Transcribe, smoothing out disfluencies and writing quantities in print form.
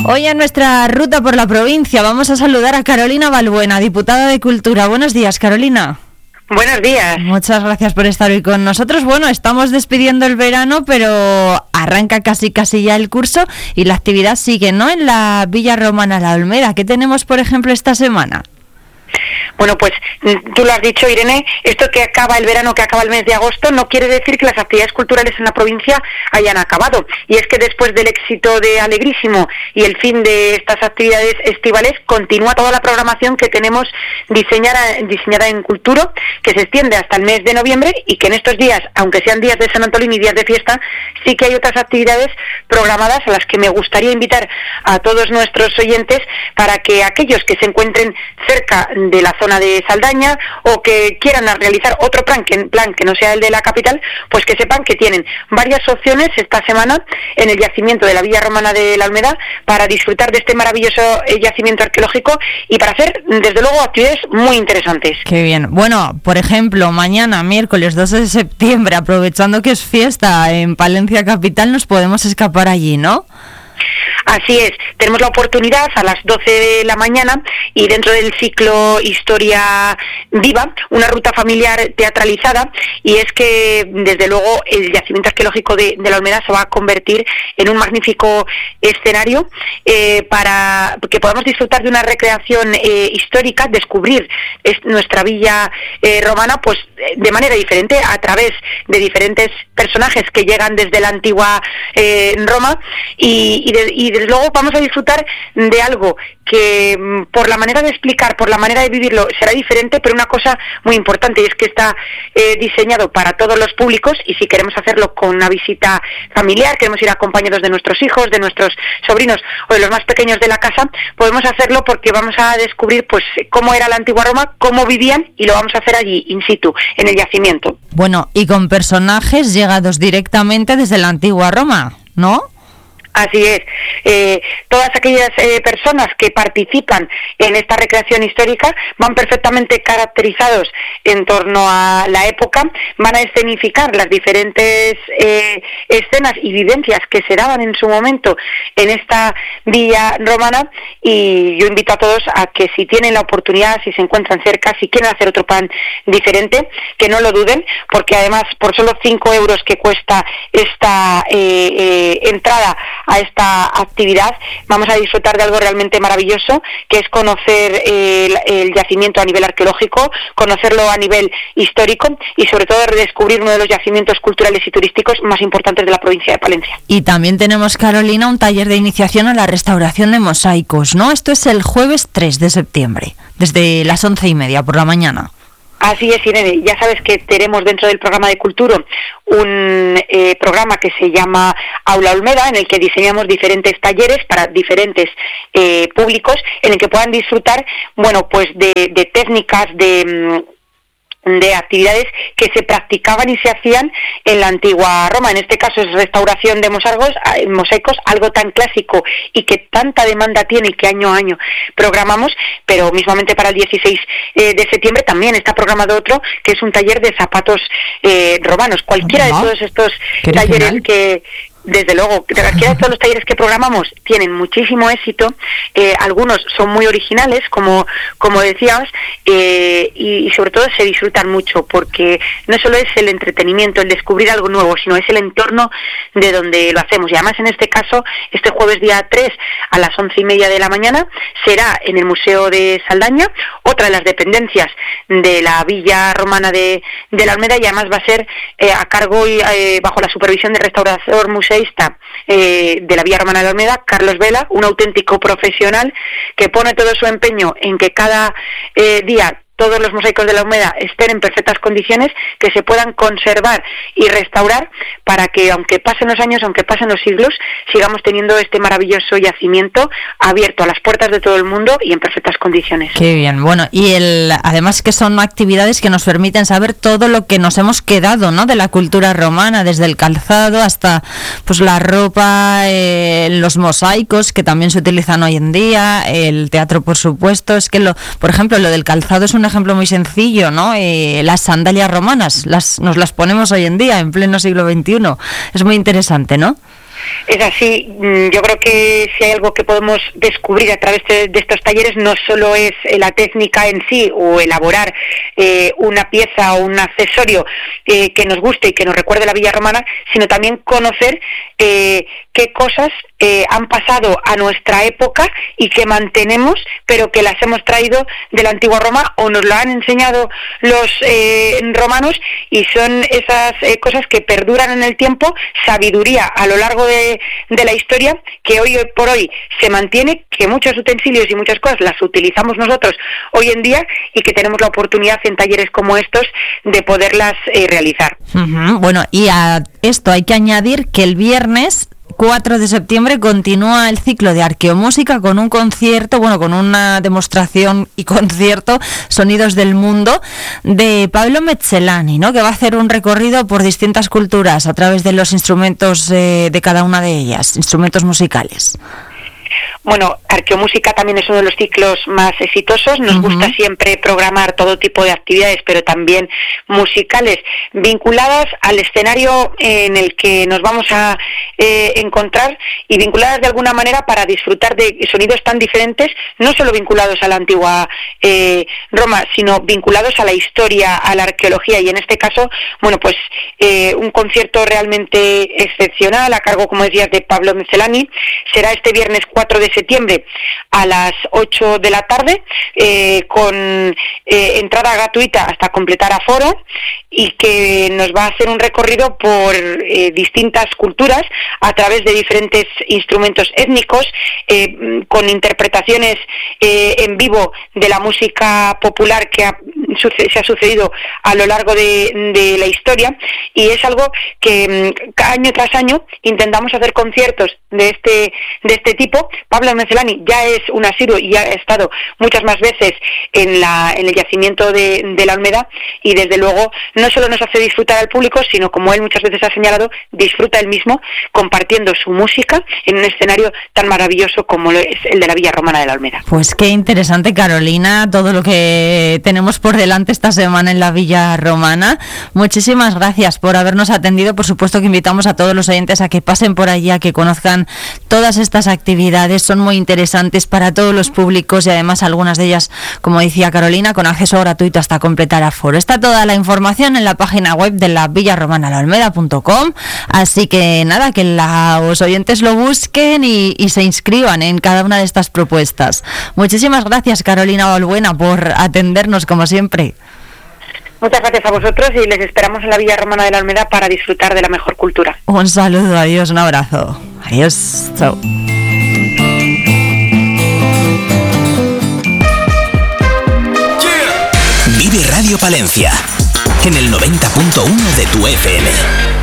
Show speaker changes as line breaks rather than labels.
Hoy en nuestra ruta por la provincia vamos a saludar a Carolina Balbuena, diputada de Cultura. Buenos días, Carolina.
Buenos días.
Muchas gracias por estar hoy con nosotros. Bueno, estamos despidiendo el verano, pero arranca casi ya el curso y la actividad sigue, ¿no? En la Villa Romana La Olmeda. ¿Qué tenemos, por ejemplo, esta semana?
Bueno, pues tú lo has dicho, Irene, esto que acaba el verano, que acaba el mes de agosto, no quiere decir que las actividades culturales en la provincia hayan acabado. Y es que después del éxito de Alegrísimo y el fin de estas actividades estivales, continúa toda la programación que tenemos diseñada en Culturo, que se extiende hasta el mes de noviembre y que en estos días, aunque sean días de San Antolín y días de fiesta, sí que hay otras actividades programadas a las que me gustaría invitar a todos nuestros oyentes para que aquellos que se encuentren cerca de la zona de Saldaña o que quieran realizar otro plan que no sea el de la capital, pues que sepan que tienen varias opciones esta semana en el yacimiento de la Villa Romana de la Olmeda para disfrutar de este maravilloso yacimiento arqueológico y para hacer, desde luego, actividades muy interesantes.
Qué bien. Bueno, por ejemplo, mañana, miércoles 2 de septiembre, aprovechando que es fiesta en Palencia Capital, nos podemos escapar allí, ¿no?
Así es, tenemos la oportunidad a las 12 de la mañana y dentro del ciclo Historia Viva, una ruta familiar teatralizada, y es que desde luego el yacimiento arqueológico de la Olmeda se va a convertir en un magnífico escenario para que podamos disfrutar de una recreación histórica, descubrir nuestra villa romana pues de manera diferente a través de diferentes personajes que llegan desde la antigua Roma y desde luego vamos a disfrutar de algo que por la manera de explicar, por la manera de vivirlo será diferente, pero una cosa muy importante y es que está diseñado para todos los públicos y si queremos hacerlo con una visita familiar, queremos ir acompañados de nuestros hijos, de nuestros sobrinos o de los más pequeños de la casa, podemos hacerlo porque vamos a descubrir pues cómo era la antigua Roma, cómo vivían y lo vamos a hacer allí, in situ, en el yacimiento.
Bueno, y con personajes llegados directamente desde la antigua Roma, ¿no?
Así es. Todas aquellas personas que participan en esta recreación histórica van perfectamente caracterizados en torno a la época, van a escenificar las diferentes escenas y vivencias que se daban en su momento en esta villa romana y yo invito a todos a que si tienen la oportunidad, si se encuentran cerca, si quieren hacer otro plan diferente, que no lo duden, porque además por solo 5 euros que cuesta esta entrada a esta actividad, vamos a disfrutar de algo realmente maravilloso, que es conocer el yacimiento a nivel arqueológico, conocerlo a nivel histórico y sobre todo redescubrir uno de los yacimientos culturales y turísticos más importantes de la provincia de Palencia.
Y también tenemos, Carolina, un taller de iniciación a la restauración de mosaicos, ¿no? Esto es el jueves 3 de septiembre, desde las 11:30 por la mañana.
Así es, Irene. Ya sabes que tenemos dentro del programa de Cultura un programa que se llama Aula Olmeda, en el que diseñamos diferentes talleres para diferentes públicos, en el que puedan disfrutar, bueno, pues de técnicas, de actividades que se practicaban y se hacían en la antigua Roma. En este caso es restauración de mosaicos, algo tan clásico y que tanta demanda tiene y que año a año programamos, pero mismamente para el 16 de septiembre también está programado otro, que es un taller de zapatos romanos. Cualquiera de todos estos talleres que... Desde luego, cualquiera de todos los talleres que programamos tienen muchísimo éxito, algunos son muy originales, como decías, y sobre todo se disfrutan mucho, porque no solo es el entretenimiento, el descubrir algo nuevo, sino es el entorno de donde lo hacemos. Y además en este caso, este jueves día 3 a las 11:30 de la mañana será en el Museo de Saldaña, otra de las dependencias de la Villa Romana de la Olmeda, y además va a ser a cargo y bajo la supervisión del restaurador museísta de la Villa Romana de la Olmeda, Carlos Vela, un auténtico profesional que pone todo su empeño en que cada día todos los mosaicos de la Olmeda estén en perfectas condiciones, que se puedan conservar y restaurar para que, aunque pasen los años, aunque pasen los siglos, sigamos teniendo este maravilloso yacimiento abierto a las puertas de todo el mundo y en perfectas condiciones.
Qué bien. Bueno, y además que son actividades que nos permiten saber todo lo que nos hemos quedado, ¿no?, de la cultura romana, desde el calzado hasta pues la ropa, los mosaicos que también se utilizan hoy en día, el teatro, por supuesto. Es que por ejemplo, lo del calzado es un ejemplo muy sencillo, ¿no? Las sandalias romanas nos las ponemos hoy en día, en pleno siglo XXI. Es muy interesante, ¿no?
Es así. Yo creo que si hay algo que podemos descubrir a través de estos talleres, no solo es la técnica en sí o elaborar una pieza o un accesorio que nos guste y que nos recuerde la Villa Romana, sino también conocer qué cosas han pasado a nuestra época y que mantenemos, pero que las hemos traído de la antigua Roma o nos lo han enseñado los romanos, y son esas cosas que perduran en el tiempo, sabiduría a lo largo de la historia, que hoy por hoy se mantiene, que muchos utensilios y muchas cosas las utilizamos nosotros hoy en día y que tenemos la oportunidad en talleres como estos de poderlas realizar.
Bueno, y a esto hay que añadir que el viernes 4 de septiembre continúa el ciclo de arqueomúsica con un concierto, con una demostración y concierto, Sonidos del Mundo, de Pablo Mezzellani, ¿no? Que va a hacer un recorrido por distintas culturas a través de los instrumentos de cada una de ellas, instrumentos musicales.
Bueno, arqueomúsica también es uno de los ciclos más exitosos. Nos gusta siempre programar todo tipo de actividades, pero también musicales, vinculadas al escenario en el que nos vamos a encontrar y vinculadas de alguna manera para disfrutar de sonidos tan diferentes, no solo vinculados a la antigua Roma, sino vinculados a la historia, a la arqueología, y en este caso, un concierto realmente excepcional a cargo, como decías, de Pablo Mezzellani. Será este viernes 4 de septiembre a las 8 de la tarde, con entrada gratuita hasta completar aforo, y que nos va a hacer un recorrido por distintas culturas a través de diferentes instrumentos étnicos, con interpretaciones en vivo de la música popular que se ha sucedido a lo largo de la historia, y es algo que año tras año intentamos hacer conciertos de este tipo. Pablo Mezzellani ya es un asiduo y ya ha estado muchas más veces en el yacimiento de la Olmeda, y desde luego no solo nos hace disfrutar al público, sino, como él muchas veces ha señalado, disfruta él mismo compartiendo su música en un escenario tan maravilloso como lo es el de la Villa Romana de la Olmeda.
Pues qué interesante, Carolina, todo lo que tenemos por delante esta semana en la Villa Romana. Muchísimas gracias por habernos atendido. Por supuesto que invitamos a todos los oyentes a que pasen por allí, a que conozcan todas estas actividades. Son muy interesantes para todos los públicos, y además algunas de ellas, como decía Carolina, con acceso gratuito hasta completar aforo. Está toda la información en la página web de la villarromanalaolmeda.com, así que nada, que los oyentes lo busquen y se inscriban en cada una de estas propuestas. Muchísimas gracias, Carolina Balbuena, por atendernos como siempre.
Muchas gracias a vosotros, y les esperamos en la Villa Romana de la Olmeda para disfrutar de la mejor cultura.
Un saludo, adiós, un abrazo. Adiós, chao.
Vive Radio Palencia en el 90.1 de tu FM.